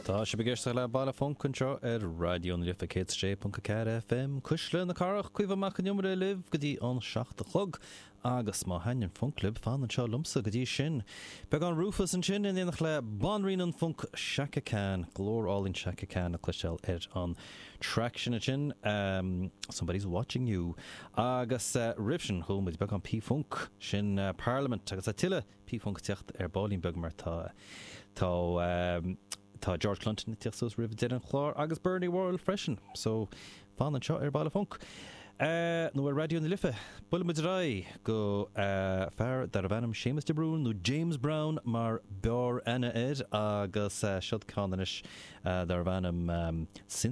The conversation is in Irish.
Tá sé begéiste le bailla fóncanseo radio na lifa céad sé.4 FM Cuisle na carach cuimhach an numara liv go dtí an 7 chlog agus má hain funkclub fan an seo lumsa go dtí sin. Beag an Rufus an sin in éanach le banrín an funk Shaka Khan, glór all in Shaka Khan a cluisteil an traction sin. Somebody's watching you. Agus ribsin home with beag an P-funk sin Parliament agus a tiile P-funk teacht bálín beag mar tá George Clinton tíochtas rih an chlár agus Bernie Worrell freisin, so fan an seo bailla funk. nó radio na lifa bula muid rá go fear dar a bhanam Seamus de Bruin nó James Brown mar bear ana agus siod cánanis dar a bhanam